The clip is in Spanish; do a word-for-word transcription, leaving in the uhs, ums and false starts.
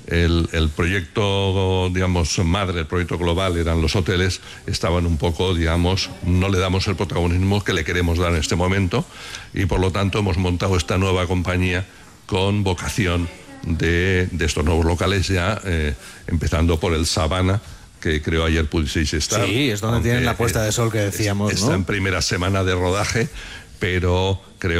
el, el proyecto, digamos, madre, el proyecto global eran los hoteles, estaban un poco, digamos, no le damos el protagonismo que le queremos dar en este momento, y por lo tanto hemos montado esta nueva compañía con vocación de, de estos nuevos locales ya, eh, empezando por el Sabana, que creo ayer pudisteis estar. Sí, es donde tienen la puesta de sol que decíamos, está, ¿no? en primera semana de rodaje, pero creo